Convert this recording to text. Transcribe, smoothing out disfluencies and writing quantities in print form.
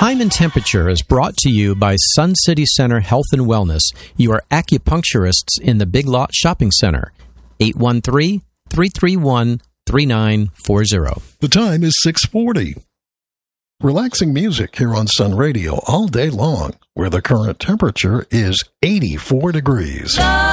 Time and Temperature is brought to you by Sun City Center Health and Wellness, your acupuncturists in the Big Lot Shopping Center. 813-331-3940. The time is 6:40. Relaxing music here on Sun Radio all day long, where the current temperature is 84 degrees.